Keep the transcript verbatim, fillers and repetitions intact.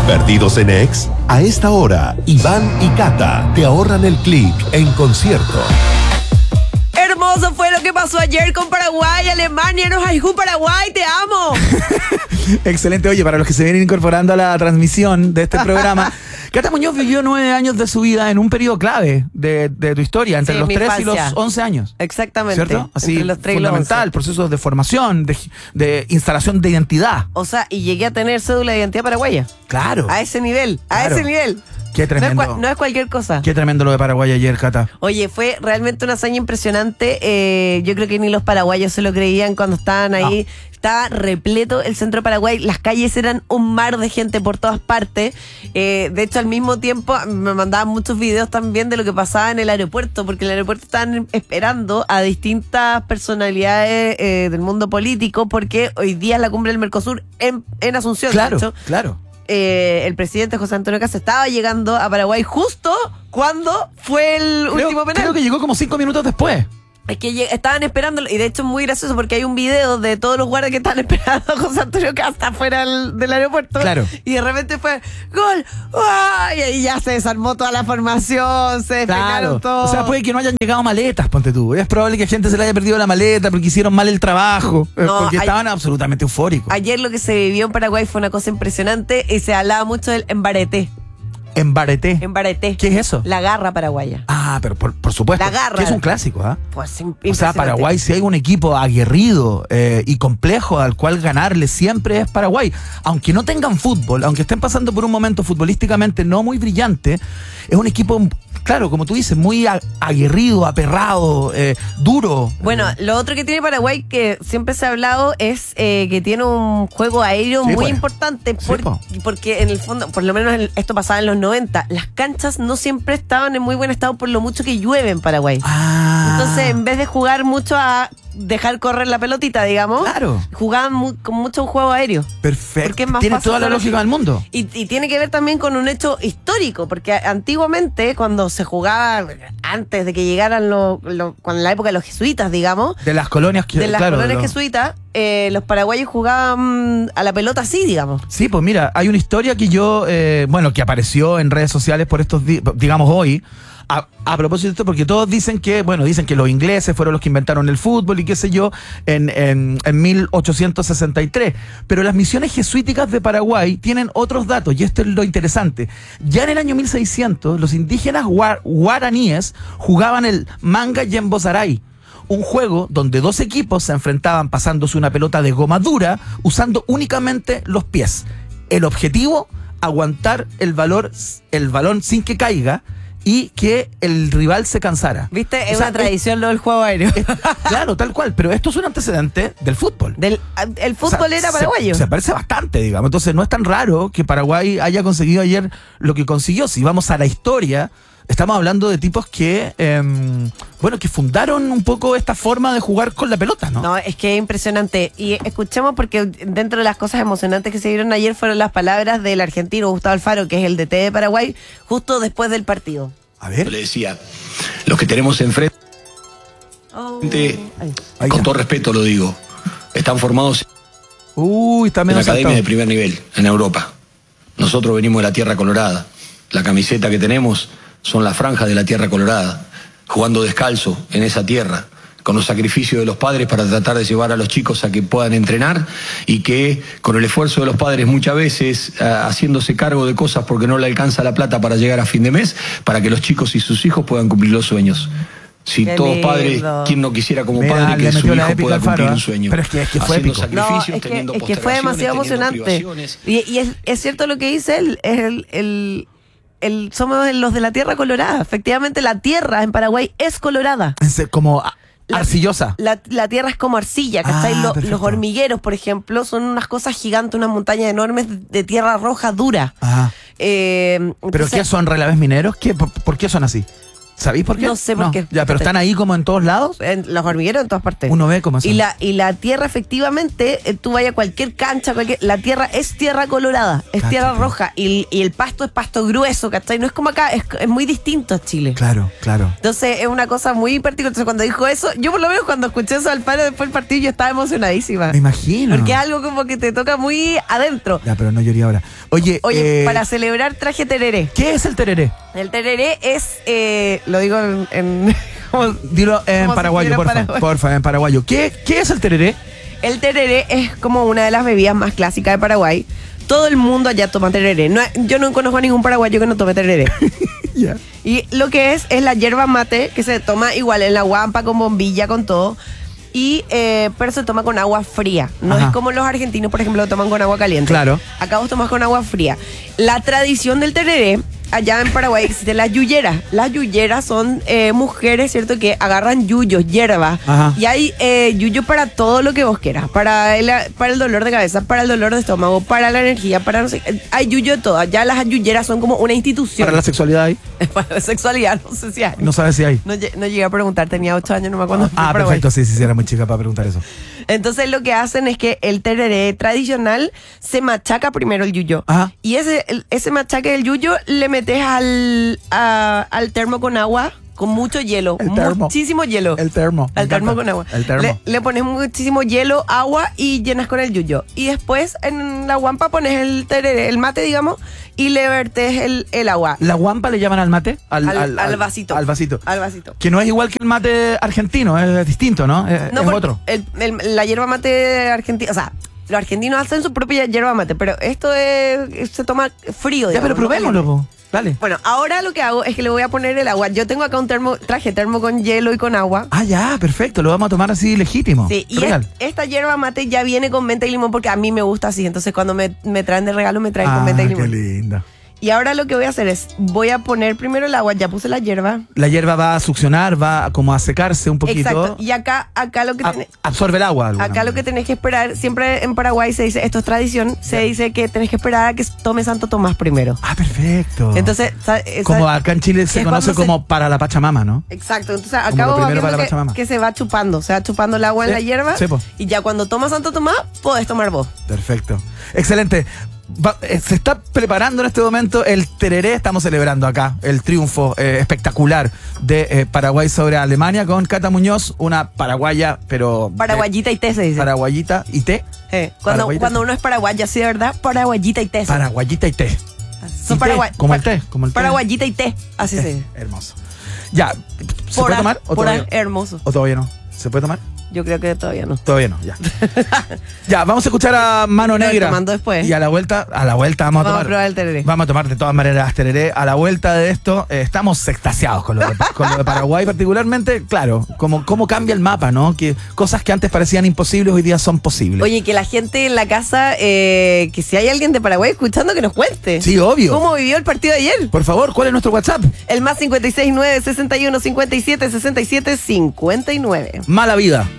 ¿Perdidos en Ex? A esta hora, Iván y Cata te ahorran el clic en concierto. Hermoso fue lo que pasó ayer con Paraguay, Alemania, nos ayudó Paraguay, te amo. Excelente. Oye, para los que se vienen incorporando a la transmisión de este programa, Cata Muñoz vivió nueve años de su vida en un periodo clave de, de tu historia, entre Sí, los mi tres y los infancia. once años. Exactamente. ¿Cierto? Así, entre los tres y los fundamental, once. procesos de formación, de, de instalación de identidad. O sea, y llegué a tener cédula de identidad paraguaya. Claro. A ese nivel, a Claro. ese nivel. Qué No es, tremendo. cua- no es cualquier cosa. Qué tremendo lo de Paraguay ayer, Cata. Oye, fue realmente una hazaña impresionante. Eh, yo creo que ni los paraguayos se lo creían cuando estaban ahí. No. Estaba repleto el centro de Paraguay. Las calles eran un mar de gente por todas partes. Eh, de hecho, al mismo tiempo me mandaban muchos videos también de lo que pasaba en el aeropuerto, porque en el aeropuerto estaban esperando a distintas personalidades eh, del mundo político, porque hoy día es la cumbre del Mercosur en, en Asunción. Claro, de hecho. claro. Eh, el presidente José Antonio Kast estaba llegando a Paraguay justo cuando fue el Creo, último penal. creo que llegó como cinco minutos después. Es que lleg- estaban esperándolo, y de hecho es muy gracioso porque hay un video de todos los guardias que estaban esperando a José Antonio Kast afuera del, del aeropuerto. Claro. Y de repente fue ¡gol! ¡Ah! Y ahí ya se desarmó toda la formación, se despeinaron Claro. todos. O sea, puede que no hayan llegado maletas, ponte tú. Es probable que gente se le haya perdido la maleta porque hicieron mal el trabajo. eh, No, porque hay- estaban absolutamente eufóricos. Ayer lo que se vivió en Paraguay fue una cosa impresionante y se hablaba mucho del embareté. Embareté. Embareté. ¿Qué es eso? La garra paraguaya. Ah, pero por, por supuesto. La garra. Que es un clásico, ¿ah? Pues O sea, impresionante. Paraguay, si hay un equipo aguerrido eh, y complejo al cual ganarle, siempre es Paraguay. Aunque no tengan fútbol, aunque estén pasando por un momento futbolísticamente no muy brillante, es un equipo, claro, como tú dices, muy a- aguerrido, aperrado, eh, duro. Bueno, lo otro que tiene Paraguay, que siempre se ha hablado, es eh, que tiene un juego aéreo Sí, muy pues. importante, Sí, por- po. porque en el fondo, por lo menos en- esto pasaba en los noventa, las canchas no siempre estaban en muy buen estado por lo mucho que llueve en Paraguay. Ah. Entonces, en vez de jugar mucho a dejar correr la pelotita, digamos, Claro. jugaban mu- con mucho un juego aéreo. Perfecto. porque es más Tiene fácil toda la con lógica así. del mundo. Y, y tiene que ver también con un hecho histórico, porque antiguamente, cuando se jugaba, antes de que llegaran los, los- cuando en la época de los jesuitas, digamos, De las colonias que de las claro, colonias de los- jesuitas, eh, los paraguayos jugaban a la pelota así, digamos. Sí, pues mira, hay una historia que yo, eh, bueno, que apareció en redes sociales por estos días, digamos hoy, a, a propósito de esto, porque todos dicen que, bueno, dicen que los ingleses fueron los que inventaron el fútbol y qué sé yo, en, en, en mil ochocientos sesenta y tres. Pero las misiones jesuíticas de Paraguay tienen otros datos, y esto es lo interesante. Ya en el año mil seiscientos, los indígenas gua- guaraníes jugaban el manga yembozaray, un juego donde dos equipos se enfrentaban pasándose una pelota de goma dura usando únicamente los pies. El objetivo, aguantar el, valor, el balón sin que caiga y que el rival se cansara. ¿Viste? O Es sea, una tradición lo del juego aéreo. es- claro, tal cual, pero esto es un antecedente del fútbol. Del, el fútbol O sea, era se- paraguayo. Se, parece bastante, digamos. Entonces no es tan raro que Paraguay haya conseguido ayer lo que consiguió. Si vamos a la historia, estamos hablando de tipos que, eh, bueno, que fundaron un poco esta forma de jugar con la pelota, ¿no? No, es que es impresionante. Y escuchemos, porque dentro de las cosas emocionantes que se vieron ayer fueron las palabras del argentino Gustavo Alfaro, que es el D T de Paraguay, justo después del partido. A Yo ver. le decía, los que tenemos enfrente, Oh. con Ahí está. todo respeto lo digo, están formados Uy, está en medio academias de saltado. primer nivel en Europa. Nosotros venimos de la Tierra Colorada. La camiseta que tenemos son las franjas de la Tierra Colorada, jugando descalzo en esa tierra, con los sacrificios de los padres para tratar de llevar a los chicos a que puedan entrenar y que con el esfuerzo de los padres muchas veces eh, haciéndose cargo de cosas porque no le alcanza la plata para llegar a fin de mes, para que los chicos y sus hijos puedan cumplir los sueños. Si Qué todo lindo. padre, ¿quién no quisiera como Mira, padre le que su metió la hijo épica pueda Alfaro, cumplir ¿eh? un sueño? Pero es que- es que fue Haciendo épico. No, sacrificios, es que, teniendo es que fue postergaciones, demasiado teniendo emocionante. privaciones. Y, y es, es cierto lo que dice él, es el, el, el- somos los de la Tierra Colorada. Efectivamente, la tierra en Paraguay es colorada. Es como a- La- arcillosa. La, la tierra es como arcilla, ¿cachai? Ah, Lo- perfecto. los hormigueros, por ejemplo, son unas cosas gigantes, unas montañas enormes de tierra roja dura. Ajá. Eh, ¿Pero entonces, qué son relaves mineros? ¿Qué, por, por qué son así? ¿Sabéis por qué? No sé por qué. Ya, pero están ahí como en todos lados. En los hormigueros en todas partes. Uno ve cómo son. Y la, y la tierra, efectivamente, eh, tú vayas a cualquier cancha, cualquier, la tierra es tierra colorada, es Cacha, tierra claro. roja. Y, y el pasto es pasto grueso, ¿cachai? No es como acá, es, es muy distinto a Chile. Claro, claro. Entonces es una cosa muy particular. Entonces cuando dijo eso, yo por lo menos cuando escuché eso al padre después del partido, yo estaba emocionadísima. Me imagino. Porque es algo como que te toca muy adentro. Ya, pero no lloré ahora. Oye, Oye, eh, para celebrar traje tereré. ¿qué es el tereré? El tereré es, eh, lo digo en... en como- Dilo en como si paraguayo, estuviera porfa. paraguayo. Porfa, en paraguayo. ¿Qué, ¿Qué es el tereré? El tereré es como una de las bebidas más clásicas de Paraguay. Todo el mundo allá toma tereré. No, yo no conozco a ningún paraguayo que no tome tereré. Ya. Y lo que es, es la yerba mate, que se toma igual en la guampa, con bombilla, con todo. Y, eh, pero se toma con agua fría. No Ajá. es como los argentinos, por ejemplo, lo toman con agua caliente. Claro. Acá vos tomás con agua fría. La tradición del tereré, allá en Paraguay existen las yuyeras. Las yuyeras son eh, mujeres, ¿cierto? Que agarran yuyos, hierba. Ajá. Y hay eh, yuyo para todo lo que vos quieras. Para el, para el dolor de cabeza, para el dolor de estómago, para la energía, para no sé. Hay yuyo de todo. Allá las yuyeras son como una institución. Para la sexualidad ahí. Para la sexualidad, no sé si hay. No sabes si hay. No, lle- no llegué a preguntar, tenía ocho años, no me acuerdo. Ah, perfecto, sí, sí, sí, era muy chica para preguntar eso. Entonces lo que hacen es que el tereré tradicional se machaca primero el yuyo. Ajá. Y ese, el- ese machaque del yuyo le metes al, a- al termo con agua, con mucho hielo. El termo. Muchísimo hielo. El termo. me Al termo encanta. con agua. El termo. Le, le pones muchísimo hielo, agua y llenas con el yuyo. Y después en la guampa pones el tereré, el mate, digamos, y le vertes el, el agua. ¿La guampa le llaman al mate? Al, al vasito. Al vasito. Al vasito. Que no es igual que el mate argentino, es distinto, ¿no? Es, No, es por- otro. el- el- la hierba mate argentina, o sea, los argentinos hacen su propia hierba mate, pero esto es, se toma frío. Ya, digamos, pero no probémoslo, caliente. po. Dale. Bueno, ahora lo que hago es que le voy a poner el agua. Yo tengo acá un termo, traje termo con hielo y con agua. Ah, ya, perfecto. Lo vamos a tomar así legítimo. Sí, y Real. es- esta hierba mate ya viene con menta y limón porque a mí me gusta así. Entonces cuando me, me traen de regalo me traen Ah, con menta y qué limón. lindo. Y ahora lo que voy a hacer es, voy a poner primero el agua, ya puse la hierba. La hierba va a succionar, va como a secarse un poquito. Exacto. Y acá, acá lo que A- tenés... absorbe el agua. de alguna Acá lo que manera. tenés que esperar, siempre en Paraguay se dice, esto es tradición, se dice que tenés que esperar a que tome Santo Tomás primero. Ah, perfecto. Entonces, sa- esa- Como acá en Chile se es conoce cuando se- como para la Pachamama, ¿no? exacto, entonces Como acá lo vos vas primero para la viendo Pachamama. que, que se va chupando, se va chupando el agua en Sí, la hierba sí, po. y ya cuando toma Santo Tomás, podés tomar vos. Perfecto. Excelente. Va- eh, se está preparando en este momento el tereré. Estamos celebrando acá el triunfo eh, espectacular de eh, Paraguay sobre Alemania con Cata Muñoz, una paraguaya, pero... Paraguayita y té se eh, dice. paraguayita y té. Eh, cuando, paraguayita cuando y té. uno es paraguaya, sí, de verdad, paraguayita y té. Paraguayita y té. Son y té, paragua- como el pa- té, como el té. Paraguayita y té, así se dice. Hermoso. Ya, ¿se Pora, puede tomar? ¿O pora, todavía, hermoso. ¿O todavía no? ¿Se puede tomar? Yo creo que todavía no. Todavía no, ya. Ya, vamos a escuchar a Mano Lo voy Negra. tomando después. Y a la vuelta, a la vuelta vamos, Vamos a a tomar. probar el tereré. Vamos a tomar de todas maneras tereré. A la vuelta de esto, eh, estamos extasiados con lo, de, con lo de Paraguay, particularmente, claro, como cómo cambia el mapa, ¿no? Que cosas que antes parecían imposibles hoy día son posibles. Oye, que la gente en la casa, eh, que si hay alguien de Paraguay escuchando, que nos cuente. Sí, obvio. ¿Cómo vivió el partido de ayer? Por favor, ¿cuál es nuestro WhatsApp? El más cincuenta y seis nueve sesenta y uno cincuenta y siete sesenta y siete cincuenta y nueve. Mala vida.